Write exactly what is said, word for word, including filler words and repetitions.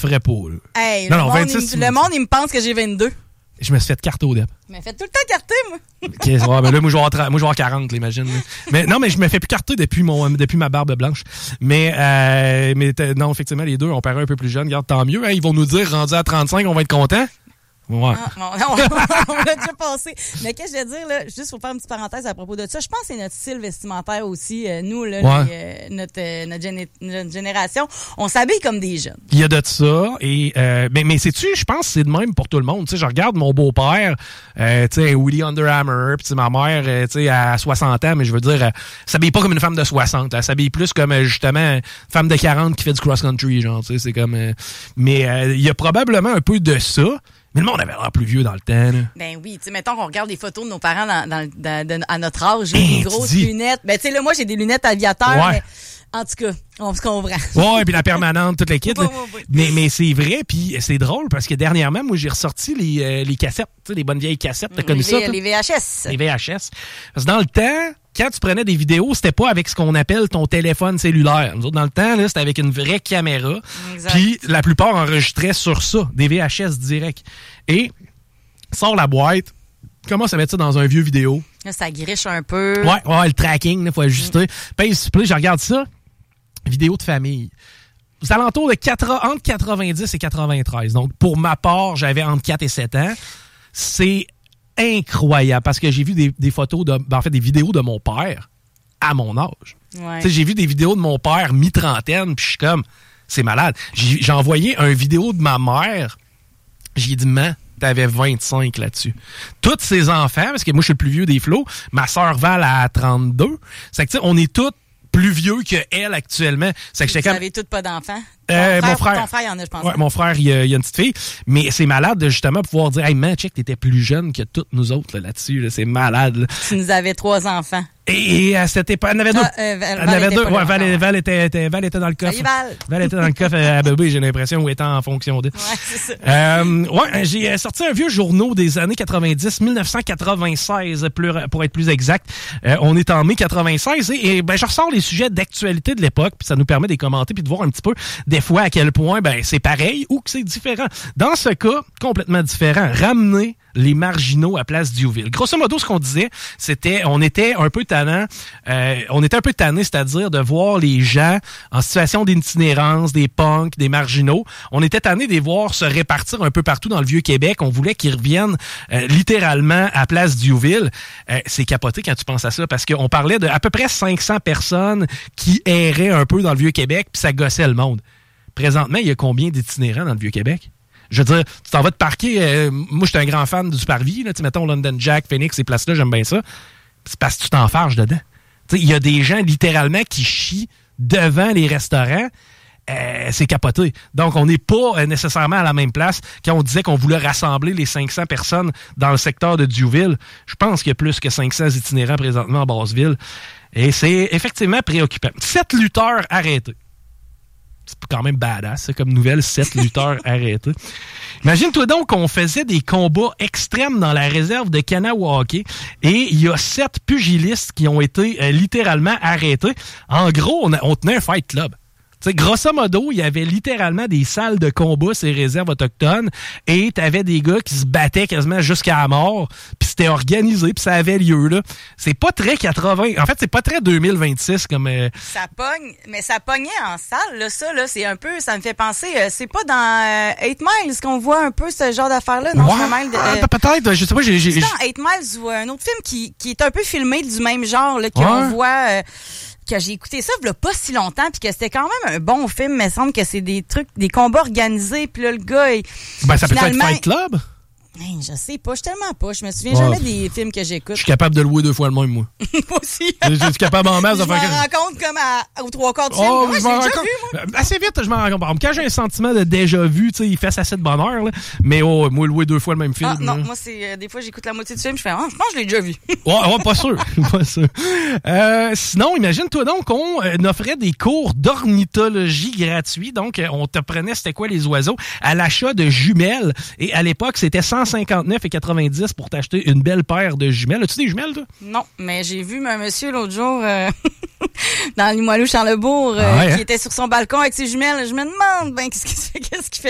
ferais pas. Là. Hey, non, le, non, monde, vingt-six, il, le monde, il me pense que j'ai vingt-deux. Je me suis fait carter au dep. Je me fais tout le temps carter, moi. OK, ouais, mais là, moi, je vais avoir, moi, je vais avoir quarante, imagine. Mais non, mais je me fais plus carter depuis mon, depuis ma barbe blanche. Mais, euh, mais non, effectivement, les deux, on paraît un peu plus jeunes. Regarde, tant mieux. Hein, ils vont nous dire, rendu à trente-cinq, on va être contents. Ouais. Ah, non, non, on l'a déjà passé. Mais qu'est-ce que je veux dire, là, juste pour faire une petite parenthèse à propos de ça, je pense que c'est notre style vestimentaire aussi. Euh, nous, là, ouais. les, euh, notre, euh, notre, géné- notre génération, on s'habille comme des jeunes. Il y a de ça. Et, euh, mais, mais sais-tu, je pense que c'est de même pour tout le monde. Tu sais, je regarde mon beau-père, euh, tu sais, Willie Underhammer, puis ma mère, euh, tu sais, à soixante ans, mais je veux dire, elle s'habille pas comme une femme de soixante. Elle s'habille plus comme, justement, une femme de quarante qui fait du cross-country, genre, tu sais, c'est comme... Euh, mais euh, il y a probablement un peu de ça. Mais le monde avait l'air plus vieux dans le temps. Là. Ben oui, tu sais, mettons qu'on regarde des photos de nos parents dans, dans, dans, dans, à notre âge, hey, des grosses lunettes. Ben tu sais, là, moi, j'ai des lunettes aviateurs, ouais. mais en tout cas, on se comprend. Ouais, puis la permanente, toute l'équipe. ouais, ouais, ouais. Mais, mais c'est vrai, puis c'est drôle, parce que dernièrement, moi, j'ai ressorti les, euh, les cassettes, tu sais, les bonnes vieilles cassettes. T'as mmh, connu les, ça? V- les V H S. Les V H S. Parce que dans le temps... Quand tu prenais des vidéos, c'était pas avec ce qu'on appelle ton téléphone cellulaire. Nous autres, dans le temps, là, c'était avec une vraie caméra. Puis la plupart enregistraient sur ça, des V H S direct. Et sort la boîte, commence à mettre ça dans un vieux vidéo. Là, ça griche un peu. Ouais, ouais, le tracking, il faut ajuster. Puis, mm. je regarde ça, vidéo de famille. Aux alentours de quatre, entre quatre-vingt-dix et quatre-vingt-treize. Donc, pour ma part, j'avais entre quatre et sept ans. C'est incroyable parce que j'ai vu des, des photos, de, ben en fait, des vidéos de mon père à mon âge. Ouais. J'ai vu des vidéos de mon père mi-trentaine, puis je suis comme, c'est malade. J'ai, j'ai envoyé une vidéo de ma mère, j'ai dit, man, t'avais vingt-cinq là-dessus. Tous ses enfants, parce que moi, je suis le plus vieux des flots, ma sœur Val a trente-deux. C'est que, tu sais, on est tous plus vieux qu'elle actuellement. C'est que Vous comme... avez tous pas d'enfants? Euh, frère, mon frère, ton frère, il y en a, je pense. Ouais, mon frère, il y a, il y a une petite fille. Mais c'est malade de justement pouvoir dire, hey man, check, t'étais plus jeune que toutes nous autres là, là-dessus. Là, c'est malade. Là. Tu nous avais trois enfants. Et, et à cette époque, elle en avait deux. Ah, euh, Val, elle en avait deux. Ouais, Val, Val, Val, était, était, Val était dans le coffre. Salut, Val. Val était dans le coffre à bébé, j'ai l'impression, ou étant en fonction de. Ouais, c'est ça. Euh, ouais, j'ai sorti un vieux journaux des années quatre-vingt-dix, dix-neuf cent quatre-vingt-seize, pour être plus exact. Euh, on est en mai quatre-vingt-seize et, et ben, je ressors les sujets d'actualité de l'époque, puis ça nous permet de les commenter puis de voir un petit peu, des fois, à quel point ben c'est pareil ou que c'est différent. Dans ce cas, complètement différent. Ramener les marginaux à Place Diouville. Grosso modo, ce qu'on disait, c'était, on était un peu tannant, euh, on était un peu tanné, c'est-à-dire de voir les gens en situation d'itinérance, des punks, des marginaux. On était tanné de les voir se répartir un peu partout dans le Vieux-Québec. On voulait qu'ils reviennent euh, littéralement à Place Diouville. Euh, c'est capoté quand tu penses à ça, parce qu'on parlait de à peu près cinq cents personnes qui erraient un peu dans le Vieux-Québec, puis ça gossait le monde. Présentement, il y a combien d'itinérants dans le Vieux-Québec? Je veux dire, tu t'en vas te parquer. Euh, moi, je suis un grand fan du parvis. Là, mettons London Jack, Phoenix, ces places-là, j'aime bien ça. C'est parce que tu t'enfarges dedans. Il y a des gens, littéralement, qui chient devant les restaurants. Euh, c'est capoté. Donc, on n'est pas euh, nécessairement à la même place quand on disait qu'on voulait rassembler les cinq cents personnes dans le secteur de Diouville. Je pense qu'il y a plus que cinq cents itinérants présentement en Basseville. Et c'est effectivement préoccupant. Sept lutteurs arrêtés. C'est quand même badass, ça, comme nouvelle, sept lutteurs arrêtés. Imagine-toi donc qu'on faisait des combats extrêmes dans la réserve de Kanawake et il y a sept pugilistes qui ont été euh, littéralement arrêtés. En gros, on, a, on tenait un fight club. T'sais, grosso modo, il y avait littéralement des salles de combat, ces réserves autochtones, et t'avais des gars qui se battaient quasiment jusqu'à la mort, puis c'était organisé, puis ça avait lieu, là. C'est pas très quatre-vingts... En fait, c'est pas très deux mille vingt-six comme... Euh... Ça pogne, mais ça pognait en salle, là, ça, là, c'est un peu... Ça me fait penser... Euh, c'est pas dans euh, eight Miles qu'on voit un peu ce genre d'affaires-là, non? Ouais, de, euh, peut-être, je sais pas, j'ai... j'ai c'est dans eight Miles ou un autre film qui, qui est un peu filmé du même genre, là, qu'on ouais. voit... Euh, que j'ai écouté ça il y a pas si longtemps puis que c'était quand même un bon film, mais il semble que c'est des trucs, des combats organisés, puis là le gars il, ben ça finalement, peut être Fight Club. Hey, je sais pas, je suis tellement pas, je me souviens ouais. jamais des films que j'écoute. Je suis capable de louer deux fois le même, moi. Moi aussi. Je suis capable en masse de faire. Je m'en rends compte comme à, aux trois quarts du film. Oh, ouais, je m'en rends déjà compte. Vu, moi. Assez vite, je m'en rends compte. Quand j'ai un sentiment de déjà vu, tu sais, il fait assez de bonheur, là. Mais oh, moi, louer deux fois le même film. Ah, non, là. moi, c'est euh, des fois, j'écoute la moitié du film, je fais, ah, je pense que je l'ai déjà vu. ouais, ouais, pas sûr. pas sûr. Euh, sinon, imagine-toi donc qu'on euh, offrait des cours d'ornithologie gratuits. Donc, euh, on t'apprenait c'était quoi les oiseaux à l'achat de jumelles. Et à l'époque, c'était cent cinquante-neuf et quatre-vingt-dix pour t'acheter une belle paire de jumelles. As-tu des jumelles, toi? Non, mais j'ai vu un monsieur l'autre jour euh, dans Limoilou Charlebourg euh, ah ouais, qui hein? était sur son balcon avec ses jumelles. Je me demande ben qu'est-ce qu'il fait, qu'est-ce qu'il